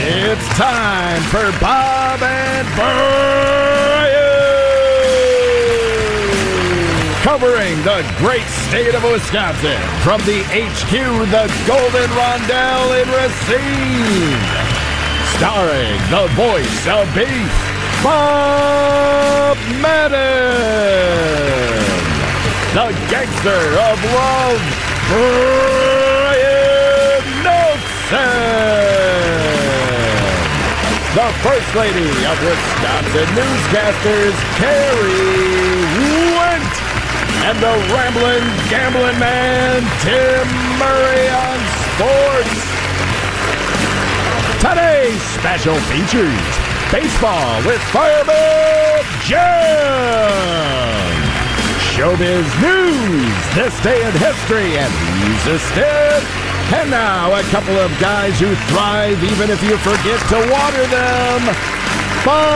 It's time for Bob and Brian, covering the great state of Wisconsin from the HQ, the Golden Rondelle in Racine. Starring the voice of beef, Bob Madden. The gangster of love, Brian Nelson. The First Lady of Wisconsin newscasters, Carrie Went. And the rambling, gambling man, Tim Murray on sports. Today's special features: baseball with Fireman Jim, showbiz news, this day in history, and who's a stiff. And now a couple of guys who thrive even if you forget to water them.